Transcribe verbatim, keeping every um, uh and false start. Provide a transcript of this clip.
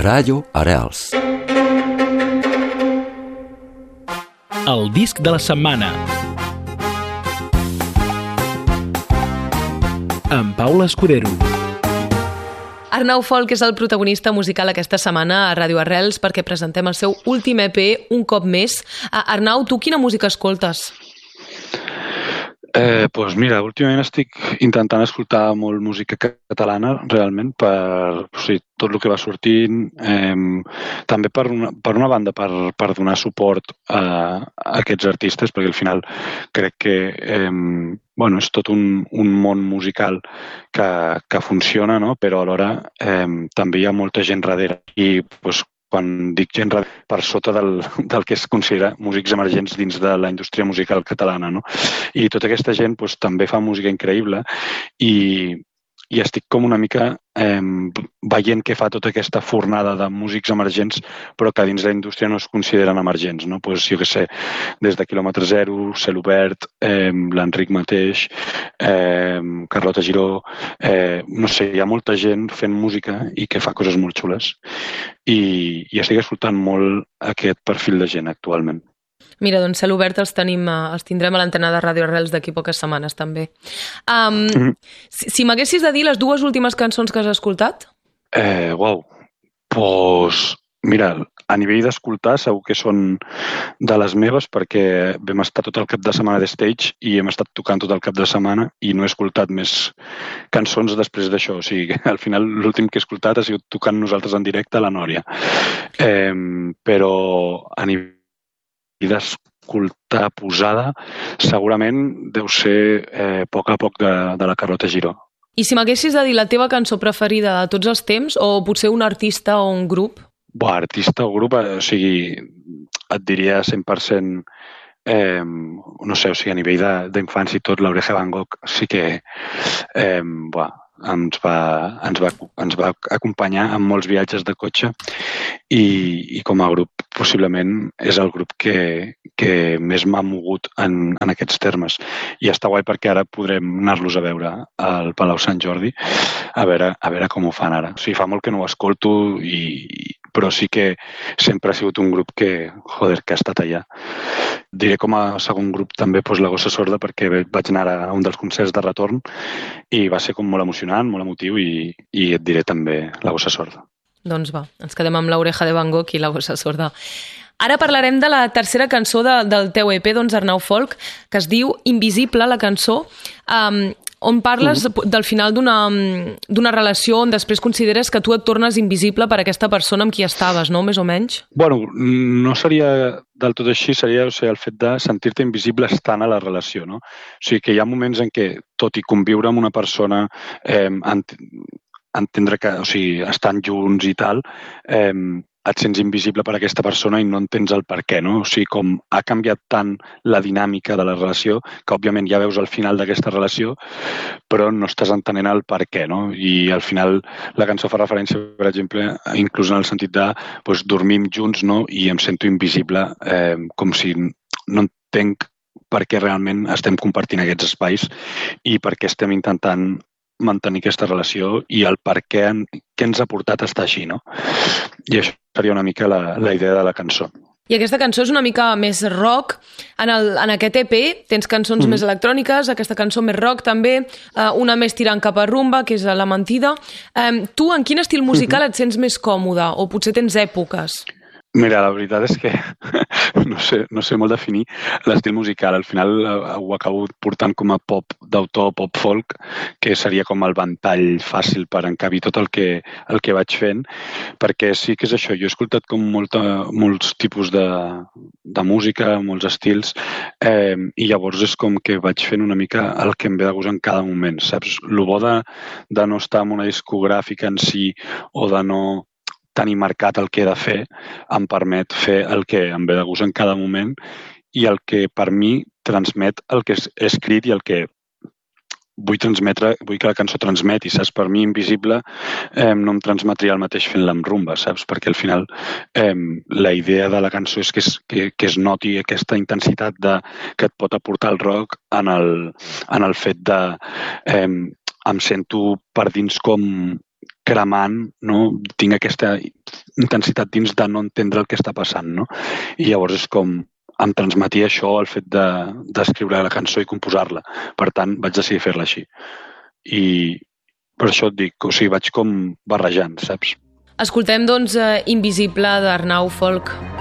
Ràdio Arrels. El disc de la setmana. Amb Paula Escudero. Arnau Folch és el protagonista musical aquesta setmana a Ràdio Arrels perquè presentem el seu últim E P un cop més. Arnau, tu quina música escoltes? Eh, doncs mira, últimament estic intentant escoltar molt música catalana, realment, per o sigui, tot el que va sortint. Eh, també per una, per una banda, per, per donar suport a, a aquests artistes, perquè al final crec que eh, bueno, és tot un, un món musical que, que funciona, no? Però alhora eh, també hi ha molta gent darrere. I doncs, quan dic gent per sota del, del que es considera músics emergents dins de la indústria musical catalana, no? I tota aquesta gent doncs, també fa música increïble i, i estic com una mica eh, veient que fa tota aquesta fornada de músics emergents però que dins de la indústria no es consideren emergents, no? Pues, jo què sé, des de Quilòmetre Zero, Celobert, eh, l'Enric mateix, eh, Carlota Giró, eh, no sé, hi ha molta gent fent música i que fa coses molt xules i, i estic escoltant molt aquest perfil de gent actualment. Mira, doncs Celobert els, tenim, els tindrem a l'antena de Ràdio Arrels d'aquí poques setmanes, també. Um, mm-hmm. Si, si m'haguessis de dir les dues últimes cançons que has escoltat? Eh, uau, doncs mira, a nivell d'escoltar segur que són de les meves perquè vam estar tot el cap de setmana de stage i hem estat tocant tot el cap de setmana i no he escoltat més cançons després d'això. O sigui, al final l'últim que he escoltat ha sigut tocant nosaltres en directe a la Nòria. Eh, però a nivell d'escoltar posada segurament deu ser eh, a poc a poc de, de la Carlota Giró. I si m'haguessis de dir la teva cançó preferida de tots els temps o potser un artista o un grup? Buah, artista o grup, o sigui, et diria cent per cent eh, no sé, o sigui, a nivell d'infància i tot, l'Oreja Van Gogh sí que eh, buah, ens va, ens, va, ens va acompanyar en molts viatges de cotxe i, i com a grup possiblement és el grup que, que més m'ha mogut en, en aquests termes. I està guai perquè ara podrem anar-los a veure al Palau Sant Jordi a veure, a veure com ho fan ara. O sigui, fa molt que no ho escolto, i, però sí que sempre ha sigut un grup que, joder, que ha estat allà. Diré com a segon grup també doncs, la Gossa Sorda perquè vaig anar a un dels concerts de retorn i va ser com molt emocionant, molt emotiu i, i et diré també la Gossa Sorda. Doncs va, ens quedem amb l'Oreja de Van Gogh i la Gossa Sorda. Ara parlarem de la tercera cançó de, del teu E P, doncs, Arnau Folch, que es diu Invisible, la cançó, um, on parles uh-huh. del final d'una, d'una relació on després consideres que tu et tornes invisible per aquesta persona amb qui estaves, no? Més o menys? Bueno, no seria del tot així, seria o sigui, el fet de sentir-te invisible estant a la relació, no? O sigui, que hi ha moments en què, tot i conviure amb una persona, eh, ent- entendre que, o sigui, estan junts i tal, eh, et sents invisible per aquesta persona i no entens el per què, no? O sigui, com ha canviat tant la dinàmica de la relació que, òbviament, ja veus el final d'aquesta relació, però no estàs entenent el per què, no? I al final la cançó fa referència, per exemple, inclús en el sentit de doncs, dormim junts, no? I em sento invisible, eh, com si no entenc per què realment estem compartint aquests espais i per què estem intentant mantenir aquesta relació i el per què, què ens ha portat a estar així, no? I això seria una mica la, la idea de la cançó. I aquesta cançó és una mica més rock. En, el, en aquest E P tens cançons mm. més electròniques, aquesta cançó més rock també, eh, una més tirant cap a rumba, que és La Mentida. Eh, tu en quin estil musical et sents més còmode? O potser tens èpoques? Mira, la veritat és que no sé, no sé molt definir l'estil musical. Al final ho acabo portant com a pop d'autor, pop folk, que seria com el ventall fàcil per encabir tot el que, el que vaig fent, perquè sí que és això. Jo he escoltat com molta, molts tipus de, de música, molts estils, eh, i llavors és com que vaig fent una mica el que em ve de gust en cada moment, saps? El bo de, de no estar en una discogràfica en si o de no tenir marcat el que he de fer, em permet fer el que em ve de gust en cada moment i el que per mi transmet el que he escrit i el que vull transmetre, vull que la cançó transmeti, saps? Per mi, Invisible, eh, no em transmetria el mateix fent-la amb rumba, saps? Perquè al final eh, la idea de la cançó és que es, que, que es noti aquesta intensitat de, que et pot aportar el rock en el, en el fet de eh, em sento per dins com cremant, no? Tinc aquesta intensitat dins de no entendre el que està passant, no? I llavors és com em transmetia això el fet d'escriure de, la cançó i composar-la. Per tant, vaig decidir fer-la així. I per això et dic, o sigui, vaig com barrejant, saps? Escoltem, doncs, Invisible d'Arnau Folk.